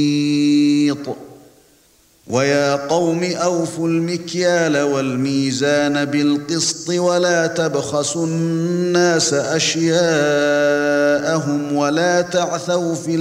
وَيَا قَوْمِ أَوْفُوا الْمِكْيَالَ وَالْمِيزَانَ بِالْقِسْطِ وَلَا تَبْخَسُوا النَّاسَ أَشْيَاءَهُمْ وَلَا تَعْثَوْا فِي